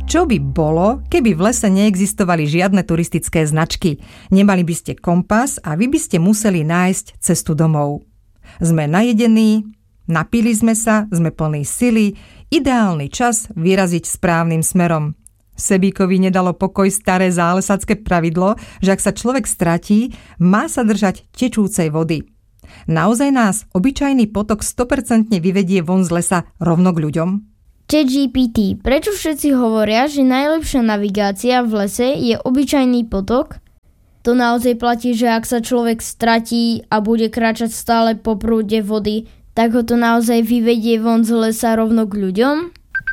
Čo by bolo, keby v lese neexistovali žiadne turistické značky? Nemali by ste kompas a vy by ste museli nájsť cestu domov. Sme najedení, napili sme sa, sme plní sily, ideálny čas vyraziť správnym smerom. Sebíkovi nedalo pokoj staré zálesacké pravidlo, že ak sa človek stratí, má sa držať tečúcej vody. Naozaj nás obyčajný potok 100% vyvedie von z lesa rovno k ľuďom? ChatGPT, prečo všetci hovoria, že najlepšia navigácia v lese je obyčajný potok? To naozaj platí, že ak sa človek stratí a bude kráčať stále po prúde vody, tak ho to naozaj vyvedie von z lesa rovno k ľuďom?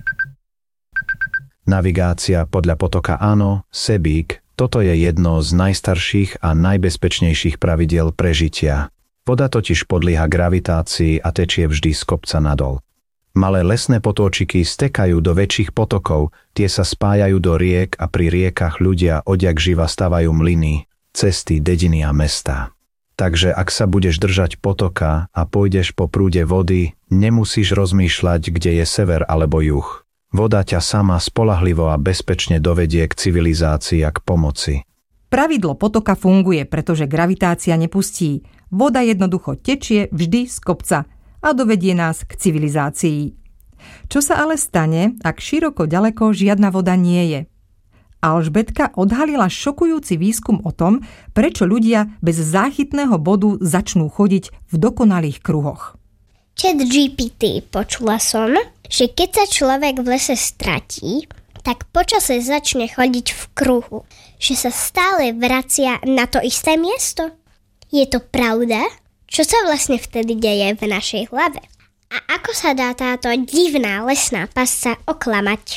Navigácia podľa potoka áno, Sebík, toto je jedno z najstarších a najbezpečnejších pravidiel prežitia. Voda totiž podlieha gravitácii a tečie vždy z kopca nadol. Malé lesné potóčiky stekajú do väčších potokov, tie sa spájajú do riek a pri riekach ľudia odjak živa stavajú mlyny, cesty, dediny a mestá. Takže ak sa budeš držať potoka a pôjdeš po prúde vody, nemusíš rozmýšľať, kde je sever alebo juh. Voda ťa sama spoľahlivo a bezpečne dovedie k civilizácii a k pomoci. Pravidlo potoka funguje, pretože gravitácia nepustí. Voda jednoducho tečie vždy z kopca a dovedie nás k civilizácii. Čo sa ale stane, ak široko ďaleko žiadna voda nie je? Alžbetka odhalila šokujúci výskum o tom, prečo ľudia bez záchytného bodu začnú chodiť v dokonalých kruhoch. ChatGPT, počula som, že keď sa človek v lese stratí, tak počase začne chodiť v kruhu, že sa stále vracia na to isté miesto. Je to pravda? Čo sa vlastne vtedy deje v našej hlave? A ako sa dá táto divná lesná pasca oklamať?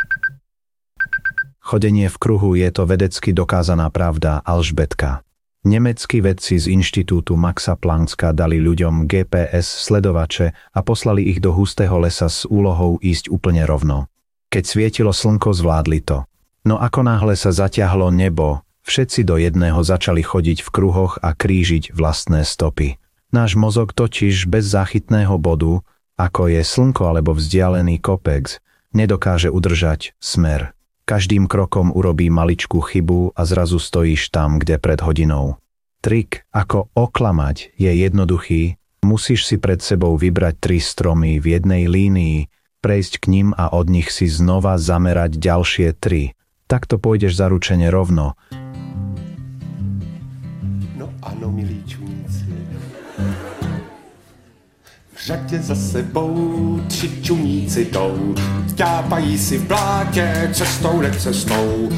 Chodenie v kruhu je to vedecky dokázaná pravda, Alžbetka. Nemeckí vedci z inštitútu Maxa Plancka dali ľuďom GPS sledovače a poslali ich do hustého lesa s úlohou ísť úplne rovno. Keď svietilo slnko, zvládli to. No ako náhle sa zatiahlo nebo, všetci do jedného začali chodiť v kruhoch a krížiť vlastné stopy. Náš mozog totiž bez záchytného bodu, ako je slnko alebo vzdialený kopec, nedokáže udržať smer. Každým krokom urobí maličkú chybu a zrazu stojíš tam, kde pred hodinou. Trik, ako oklamať, je jednoduchý. Musíš si pred sebou vybrať 3 stromy v jednej línii, prejsť k nim a od nich si znova zamerať ďalšie 3. Takto pôjdeš zaručene rovno. No ano, milí čuníci. V řadě za sebou 3 čuníci jdou, vťápají si v blátě cestou necestou.